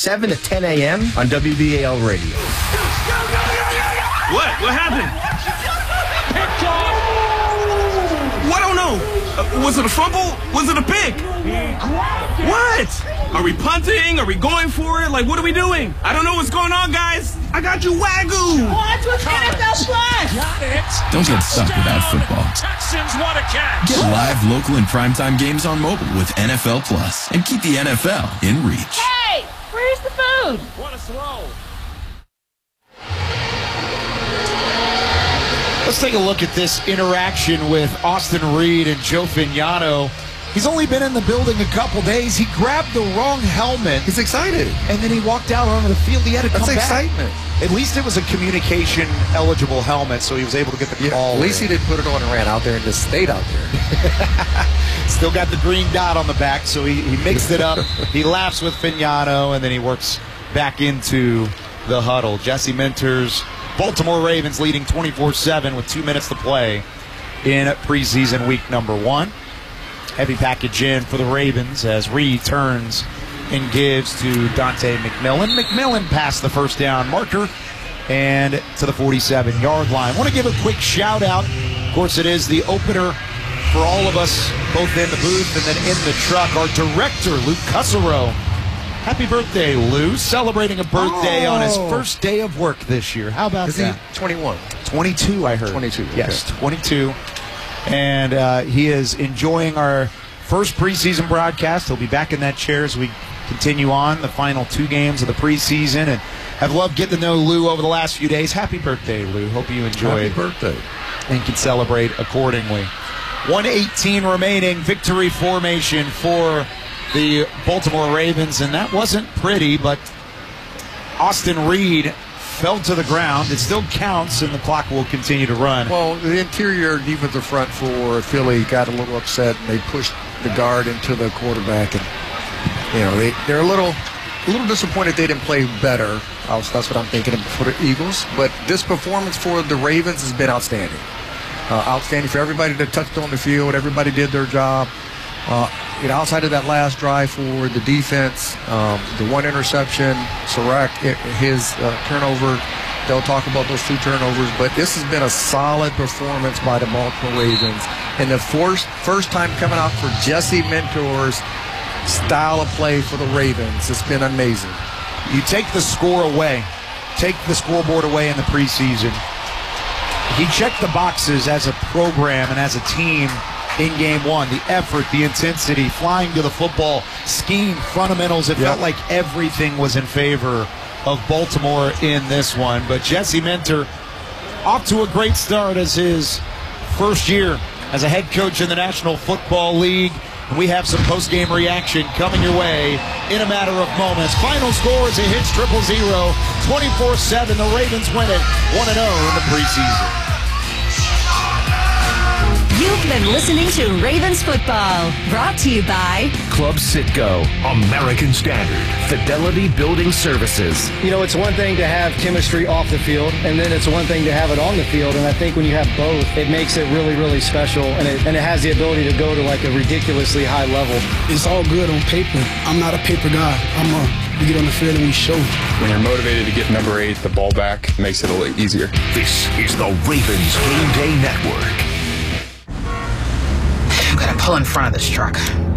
7 to 10 a.m. on WBAL Radio. What happened? Well, I don't know. Was it a fumble? Was it a pick? What? Are we punting? Are we going for it? Like, what are we doing? I don't know what's going on, guys. I got you Wagyu. Watch with NFL Plus. Got it. Don't get stuck without football. Texans, what a catch. Get live, local, and primetime games on mobile with NFL Plus, and keep the NFL in reach. Hey, where's the food? What a throw. Let's take a look at this interaction with Austin Reed and Joe Fagnano. He's only been in the building a couple days. He grabbed the wrong helmet. He's excited. And then he walked out onto the field. He had to come back. That's excitement. At least it was a communication-eligible helmet, so he was able to get the call. At least he didn't put it on and ran out there and just stayed out there. Still got the green dot on the back, so he mixed it up. He laughs with Fagnano, and then he works back into the huddle. Jesse Minter's Baltimore Ravens leading 24-7 with 2 minutes to play in preseason week number 1. Heavy package in for the Ravens as Reed turns and gives to Dante McMillan. McMillan passed the first down marker and to the 47-yard line. I want to give a quick shout-out. Of course, it is the opener for all of us, both in the booth and then in the truck. Our director, Luke Cussero. Happy birthday, Lou. Celebrating a birthday on his first day of work this year. How about that? Is he 21? 22, I heard. 22, okay. Yes, 22. And he is enjoying our first preseason broadcast. He'll be back in that chair as we continue on the final 2 games of the preseason. And I've loved getting to know Lou over the last few days. Happy birthday, Lou. Hope you enjoyed. Happy birthday. And can celebrate accordingly. 1:18 remaining. Victory formation for the Baltimore Ravens. And that wasn't pretty, but Austin Reed fell to the ground. It still counts, and the clock will continue to run. Well, the interior defensive front for Philly got a little upset, and they pushed the guard into the quarterback. And they're a little disappointed they didn't play better. That's what I'm thinking for the Eagles. But this performance for the Ravens has been outstanding. Outstanding for everybody that touched on the field. Everybody did their job. Outside of that last drive for the defense, the one interception, Serac, his turnover, they'll talk about those 2 turnovers, but this has been a solid performance by the Baltimore Ravens. And the first time coming out for Jesse Minter's style of play for the Ravens. It's been amazing. You take the score away, take the scoreboard away in the preseason. He checked the boxes as a program and as a team in game 1, the effort, the intensity, flying to the football, scheme, fundamentals. It felt like everything was in favor of Baltimore in this one. But Jesse Minter off to a great start as his first year as a head coach in the National Football League. And we have some post-game reaction coming your way in a matter of moments. Final score is a Hits 000, 24-7. The Ravens win it 1-0 in the preseason. You've been listening to Ravens Football, brought to you by Club Citgo, American Standard, Fidelity Building Services. It's one thing to have chemistry off the field, and then it's one thing to have it on the field. And I think when you have both, it makes it really, really special, and it has the ability to go to like a ridiculously high level. It's all good on paper. I'm not a paper guy. We get on the field and we show. When you're motivated to get number 8 the ball back, it makes it a little easier. This is the Ravens Game Day Network. I'm gonna pull in front of this truck.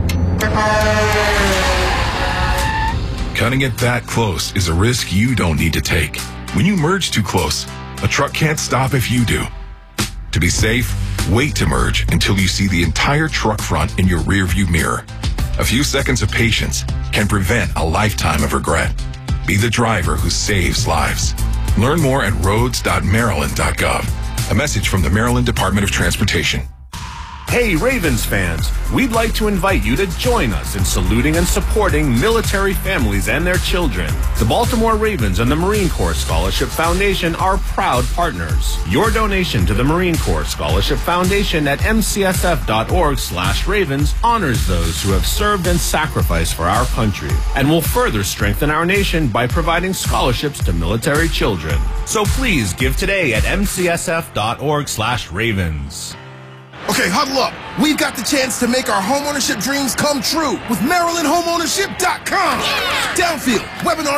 Cutting it that close is a risk you don't need to take. When you merge too close, a truck can't stop if you do. To be safe, wait to merge until you see the entire truck front in your rearview mirror. A few seconds of patience can prevent a lifetime of regret. Be the driver who saves lives. Learn more at roads.maryland.gov. A message from the Maryland Department of Transportation. Hey, Ravens fans, we'd like to invite you to join us in saluting and supporting military families and their children. The Baltimore Ravens and the Marine Corps Scholarship Foundation are proud partners. Your donation to the Marine Corps Scholarship Foundation at mcsf.org/Ravens honors those who have served and sacrificed for our country and will further strengthen our nation by providing scholarships to military children. So please give today at mcsf.org/Ravens. Okay, huddle up. We've got the chance to make our homeownership dreams come true with MarylandHomeownership.com. Yeah! Downfield, webinar